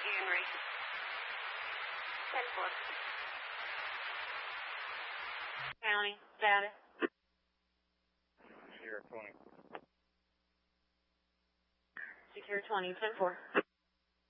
Henry. 10-4. County, status. Sierra 20. Secure 20, 10-4.